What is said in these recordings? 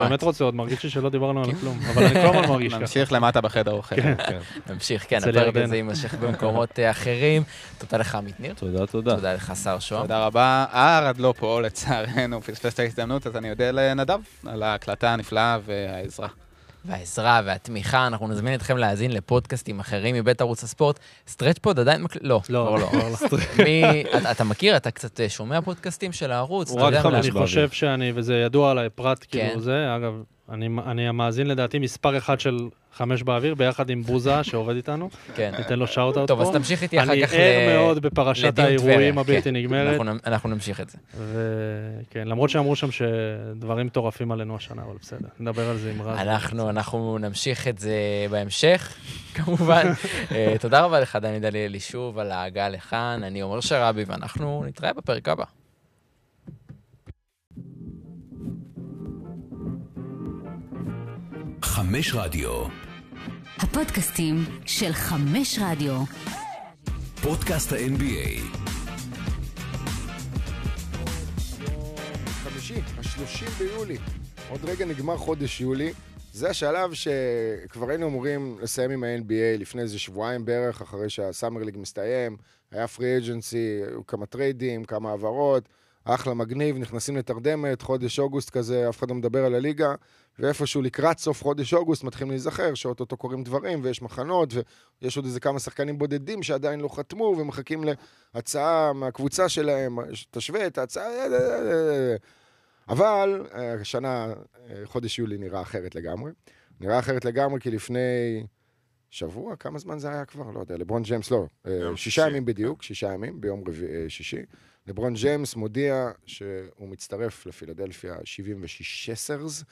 באמת רוצה עוד, מרגיש לי שלא דיברנו על כלום, אבל אני כבר מרגיש ככה. נמשיך למטה בחדר אוכל. נמשיך, כן, הפרק הזה יימשך במקומות אחרים. תודה לך, עמית ניר. תודה. תודה לך, שר שוהם. תודה רבה. ארד לא פה, לצערנו, פספס את ההזדמנות, אז אני יודע לנדב על ההקלטה הנפלאה והעזרה. והעזרה והתמיכה, אנחנו נזמין אתכם להאזין לפודקאסטים אחרים מבית ערוץ הספורט. סטרץ'-פוד עדיין לא. אתה מכיר? אתה קצת שומע פודקאסטים של הערוץ? אני חושב שאני, וזה ידוע עליי, פרט כאילו זה, אגב, אני המאזין לדעתי מספר אחד של 5 באוויר, ביחד עם בוזה שעובד איתנו. כן. ניתן לו שאוט-אאוט פה. טוב, אז תמשיך איתי אחר כך אני ער מאוד בפרשת האירועים הבלתי נגמרת. אנחנו נמשיך את זה. וכן, למרות שאמרו שם שדברים מטורפים עלינו השנה, אבל בסדר, נדבר על זה עם רז. אנחנו נמשיך את זה בהמשך, כמובן. תודה רבה לך, דני דליאלי, שוב על ההגעה לכאן. אני עומר שרבי, ואנחנו נתראה בפרק הבא. 5 רדיו. הפודקאסטים של 5 רדיו. פודקאסט ה-NBA. חמישי, ה-30 ביולי. עוד רגע נגמר חודש יולי. זה השלב שכבר היינו אמורים לסיים עם ה-NBA לפני איזה שבועיים בערך, אחרי שהסאמר ליג מסתיים. היה פרי אג'נסי, היו כמה טריידים, כמה העברות. אחלה מגניב, נכנסים לתרדמת, חודש אוגוסט כזה, אף אחד לא מדבר על הליגה, ואיפשהו לקראת סוף חודש אוגוסט מתחילים להיזכר שאוטוטו קוראים דברים, ויש מחנות, ויש עוד איזה כמה שחקנים בודדים שעדיין לא חתמו, ומחכים להצעה מהקבוצה שלהם, תשווה את ההצעה, אבל השנה, חודש יולי נראה אחרת לגמרי. נראה אחרת לגמרי כי לפני שבוע, כמה זמן זה היה כבר? לא יודע, לברון ג'יימס לא, 6 ימים בדיוק, 6 ימים, ביום שישי. לברון ג'יימס מודיע שהוא מצטרף לפילדלפיה 76ers,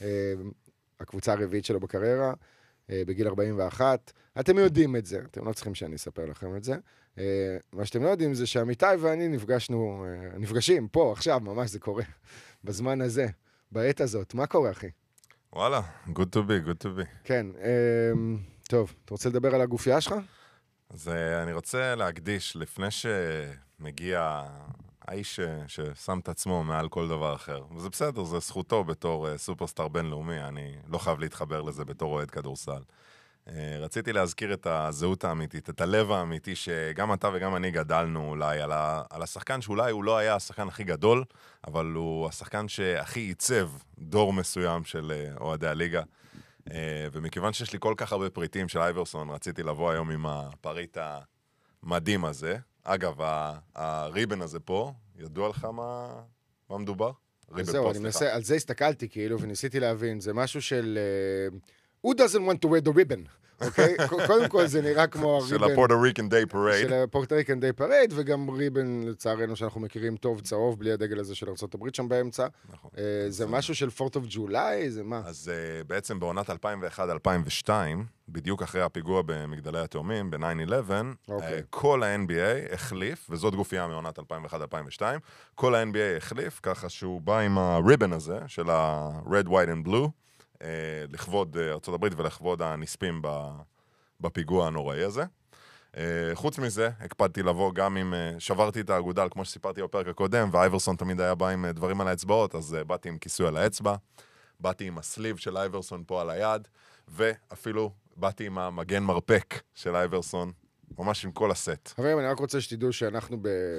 הקבוצה הרביעית שלו בקריירה, בגיל 41. אתם יודעים את זה, אתם לא צריכים שאני אספר לכם את זה. מה שאתם לא יודעים זה שעמיתי ואני נפגשים פה, עכשיו, ממש זה קורה, בזמן הזה, בעת הזאת. מה קורה, אחי? וואלה, good to be. כן, טוב, אתה רוצה לדבר על הגופייה שלך? אז אני רוצה להקדיש, לפני שמגיע האיש ששם את עצמו מעל כל דבר אחר. וזה בסדר, זה זכותו בתור סופרסטאר בינלאומי, אני לא חייב להתחבר לזה בתור אוהד כדורסל. רציתי להזכיר את הזהות האמיתית, את הלב האמיתי שגם אתה וגם אני גדלנו אולי על השחקן שאולי הוא לא היה השחקן הכי גדול, אבל הוא השחקן שהכי ייצב דור מסוים של אוהדי הליגה. ומכיוון שיש לי כל כך הרבה פריטים של אייברסון, רציתי לבוא היום עם הפריט המדהים הזה. אגב, הריבן הזה פה, ידוע לך מה מדובר? זהו, על זה הסתכלתי כאילו, וניסיתי להבין, זה משהו של Who doesn't want to wear the ribbon? אוקיי? קודם כל זה נראה כמו הריבן של הפורטוריקן דיי פרייד. של הפורטוריקן דיי פרייד, וגם ריבן, לצערנו, שאנחנו מכירים טוב, צהוב, בלי הדגל הזה של ארצות הברית שם באמצע. זה משהו של 4th of July? זה מה? אז בעצם בעונת 2001-2002, בדיוק אחרי הפיגוע במגדלי התאומים, ב-9/11, כל ה-NBA החליף, וזאת גופייה מעונת 2001-2002, כל ה-NBA החליף, ככה שהוא בא עם הריבן הזה, של ה-Red, White and Blue, לכבוד ארצות הברית ולכבוד הנספים בפיגוע הנוראי הזה. חוץ מזה, הקפדתי לבוא גם עם, שברתי את האגודל, כמו שסיפרתי בפרק הקודם, ואייברסון תמיד היה בא עם דברים על האצבעות, אז באתי עם כיסוי על האצבע, באתי עם הסליב של אייברסון פה על היד, ואפילו באתי עם המגן מרפק של אייברסון, ממש עם כל הסט. חברים, אני רק רוצה שתדעו שאנחנו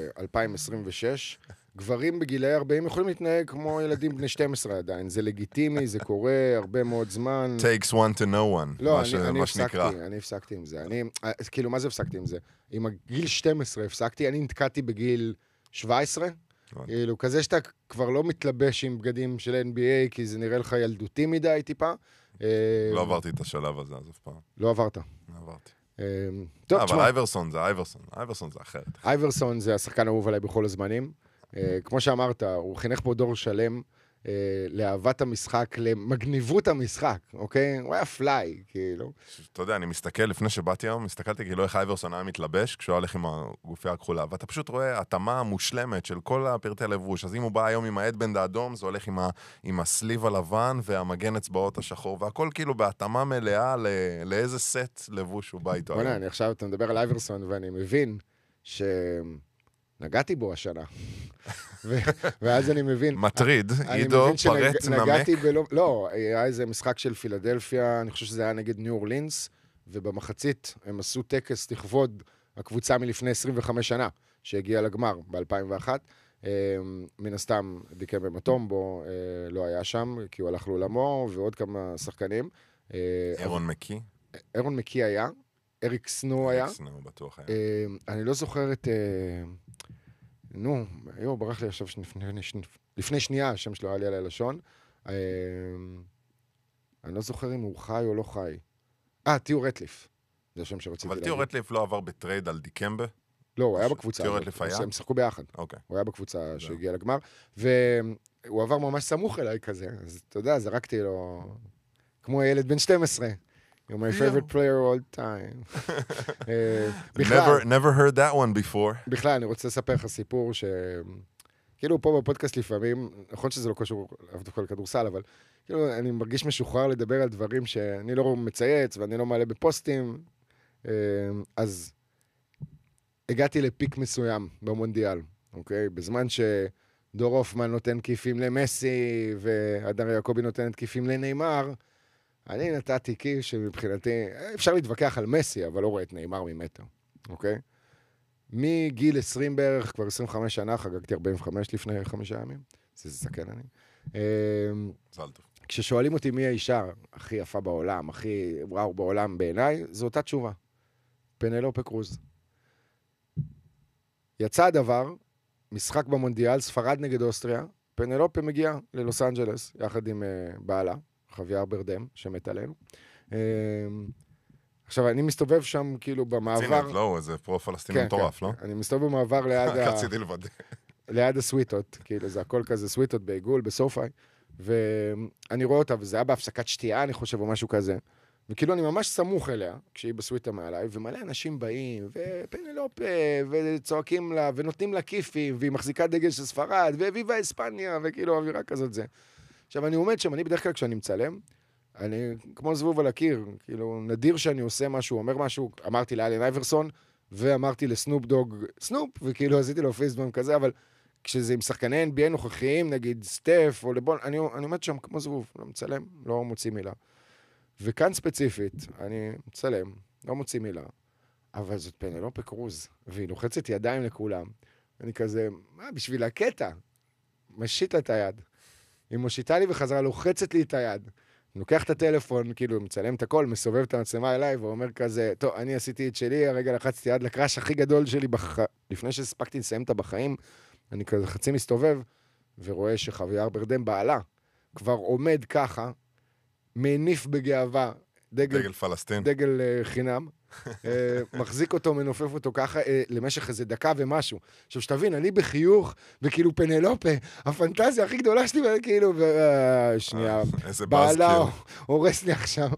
ב-2026, גברים בגילי 40 יכולים להתנהג כמו ילדים בני 12 עדיין. זה לגיטימי, זה קורה הרבה מאוד זמן. Takes one to know one, לא, מה שנקרא. אני הפסקתי עם זה. כאילו, מה זה הפסקתי עם זה? עם הגיל 12 הפסקתי, אני נתקעתי בגיל 17. כאילו, כזה שאתה כבר לא מתלבש עם בגדים של NBA, כי זה נראה לך ילדותי מדי טיפה. לא עברתי את השלב הזה אז אף פעם. לא עברת. לא עברתי. טוב, אבל אייברסון זה אחרת. אייברסון זה השחקן האהוב עליי בכל הזמנים. כמו שאמרת, הוא חינך פה דור שלם לאהבת המשחק, למגניבות המשחק, אוקיי? הוא היה פליי, כאילו. אתה יודע, אני מסתכל, לפני שבאתי היום, הסתכלתי כאילו איך אייברסון היה מתלבש, כשהוא הולך עם הגופייה הכחולה, ואתה פשוט רואה התאמה מושלמת של כל הפרטי לבוש, אז אם הוא בא היום עם האדבנד האדום, זה הולך עם הסליב הלבן והמגן אצבעות השחור, והכל כאילו בהתאמה מלאה לאיזה סט לבוש הוא בא איתו. בוא'נה, אני עכשיו, אתה מדבר על אייברסון, ואני מבין נגעתי בו השנה. ואז אני מבין... מטריד, עידו פרץ נמק. לא, היה איזה משחק של פילדלפיה, אני חושב שזה היה נגד ניו אורלינס, ובמחצית הם עשו טקס לכבוד הקבוצה מלפני 25 שנה, שהגיעה לגמר ב-2001. מן הסתם דיקה במטומבו לא היה שם, כי הוא הלך לעולמו, ועוד כמה שחקנים. אירון מקי? אירון מקי היה, אריק סנו היה. אריק סנו בטוח היה. אני לא זוכר את... ברח לי עכשיו לפני שנייה, השם שלו היה לי על הלשון. אני לא זוכר אם הוא חי או לא חי. תיאו רטליף. זה השם שרציתי להגיד. אבל תיאו רטליף לא עבר בטרייד על דיקמבה? לא, הוא היה בקבוצה. תיאו רטליף היה? הם שחקו ביחד. אוקיי. הוא היה בקבוצה שהגיעה לגמר, והוא עבר ממש סמוך אליי כזה. אז אתה יודע, זרקתי לו כמו ילד בן 12. You're my favorite player all time. Never heard that one before. בכלל, אני רוצה לספר לך סיפור כאילו פה בפודקאסט לפעמים, נכון שזה לא קשור דווקא לכדורסל, אבל כאילו אני מרגיש משוחרר לדבר על דברים שאני לא מצייץ ואני לא מעלה בפוסטים. אז הגעתי לפיק מסוים במונדיאל, אוקיי? בזמן שדור הופמן נותן כיפים למסי והדר יעקובי נותנת כיפים לניימר, אני נתתי כיף שמבחינתי, אפשר להתווכח על מסי, אבל לא רואה את ניימר ממטר, אוקיי? מגיל 20 בערך, כבר 25 שנה, חגגתי 45 לפני 5 ימים. זה זקן אני. זל טוב. כששואלים אותי מי האישה הכי יפה בעולם, הכי וואו בעולם בעיניי, זו אותה תשובה. פנלופה קרוז. יצא הדבר, משחק במונדיאל, ספרד נגד אוסטריה, פנלופה מגיעה ללוס אנג'לס, יחד עם בעלה, חוויאר ברדם, שמת עלינו. עכשיו, אני מסתובב שם כאילו במעבר... צינק, לא, איזה פרו-פלסטיני מטורף, לא? אני מסתובב במעבר ליד רציתי לוודא. ליד הסוויטות, כאילו זה הכל כזה סוויטות בעיגול, בסופאי, ואני רואה אותה, וזה היה בהפסקת שתייה, אני חושב, או משהו כזה, וכאילו אני ממש סמוך אליה, כשהיא בסוויטה מעליי, ומלא אנשים באים, ופנלופה, וצועקים לה, ונותנים לה כיפים, והיא מחזיקה דגל של ספרד, וויבה אספניה, וכאילו אווירה כזאת זה. עכשיו, אני עומד שם, אני בדרך כלל כשאני מצלם, אני כמו זבוב על הקיר, כאילו, נדיר שאני עושה משהו, אומר משהו, אמרתי לאלן אייברסון, ואמרתי לסנופ דוג, סנופ, וכאילו עשיתי לו פייסבום כזה, אבל כשזה עם שחקני NBA נוכחיים, נגיד סטף או לבון, אני עומד שם כמו זבוב, לא מצלם, לא מוציא מילה. וכאן ספציפית, אני מצלם, לא מוציא מילה, אבל זאת פנלופה קרוז, והיא לוחצת ידיים לכולם. אני כזה, בשביל הקטע? משיט לה את היד. היא מושיטה לי וחזרה, לוחצת לי את היד. אני לוקח את הטלפון, כאילו, מצלם את הכל, מסובב את המצלמה אליי, ואומר כזה, טוב, אני עשיתי את שלי, הרגע לחצתי יד לקראש הכי גדול שלי, לפני שהספקתי לסיים את הבחיים, אני כזה חצי מסתובב, ורואה שחוויאר ברדם בעלה, כבר עומד ככה, מניף בגאווה, דגל פלסטין. דגל חינם, מחזיק אותו, מנופף אותו ככה, למשך איזה דקה ומשהו. עכשיו, שתבין, אני בחיוך, וכאילו פנלופה, הפנטזיה הכי גדולה שלי, כאילו, שנייה, בעלה הורס לי עכשיו.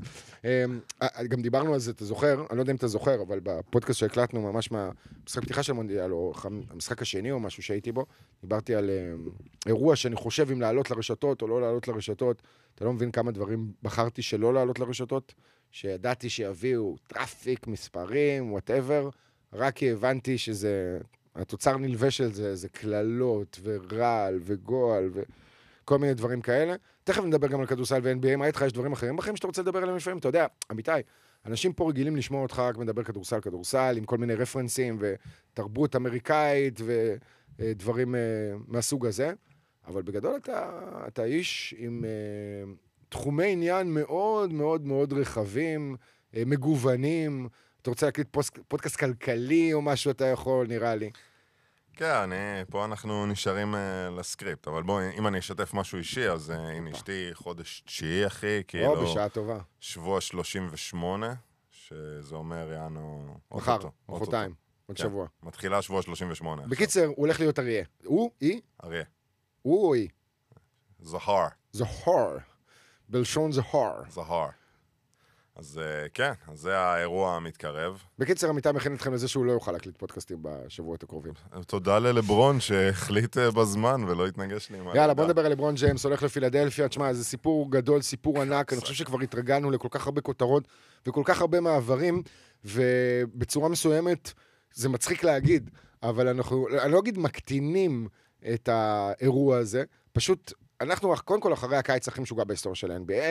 גם דיברנו על זה, אתה זוכר, אני לא יודע אם אתה זוכר, אבל בפודקאסט שהקלטנו ממש מהמשחק פתיחה של מונדיאל, או המשחק השני או משהו שהייתי בו, דיברתי על אירוע שאני חושב אם לעלות לרשתות או לא לעלות לרשתות, אתה לא מבין כמה דברים בחרתי שלא לעלות לרשתות, שידעתי שיביאו טראפיק, מספרים, whatever, רק כי הבנתי שזה, התוצר נלווה של זה, זה כללות ורעל וגועל וכל מיני דברים כאלה. תכף נדבר גם על כדורסל ו-NBA, מה איתך יש דברים אחרים בחיים שאתה רוצה לדבר עליהם לפעמים? אתה יודע, אמיתי, אנשים פה רגילים לשמוע אותך רק מדבר כדורסל, עם כל מיני רפרנסים ותרבות אמריקאית ודברים מהסוג הזה, אבל בגדול אתה איש עם תחומי עניין מאוד מאוד מאוד רחבים, מגוונים. אתה רוצה להקליט פודקאסט כלכלי או משהו אתה יכול, נראה לי. כן, פה אנחנו נשארים לסקריפט, אבל בואי, אם אני אשתף משהו אישי, אז עם אשתי חודש 9, אחי, כאילו... בשעה טובה. שבוע 38, שזה אומר, יענו... מחר, מחרתיים, עוד שבוע. מתחילה שבוע 38. בקיצר, הוא הולך להיות אריה. הוא? היא? אריה. הוא או היא? זהר. זהר. בלשון זהר. זהר. אז כן, אז זה האירוע המתקרב. בקיצר, אמיתי מכין אתכם לזה שהוא לא יוכל להקליט פודקאסטים בשבועות הקרובים. תודה ללברון שהחליט בזמן ולא התנגש לי. יאללה, בוא נדבר על לברון ג'יימס, הולך לפילדלפיה. תשמע, זה סיפור גדול, סיפור ענק. אני חושב שכבר התרגלנו לכל כך הרבה כותרות וכל כך הרבה מעברים, ובצורה מסוימת זה מצחיק להגיד, אבל אני לא אגיד מקטינים את האירוע הזה, פשוט אנחנו קודם כל אחרי הקיץ הכי משוגע בהיסטוריה של ה-NBA,